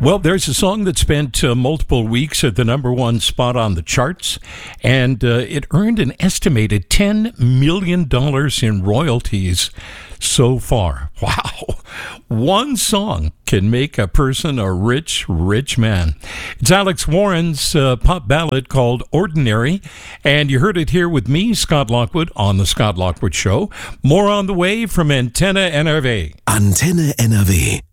Well, there's a song that spent multiple weeks at the number one spot on the charts, and it earned an estimated $10 million in royalties so far. Wow. One song can make a person a rich, rich man. It's Alex Warren's pop ballad called Ordinary, and you heard it here with me, Scott Lockwood, on The Scott Lockwood Show. More on the way from Antenne NRV. Antenne NRW.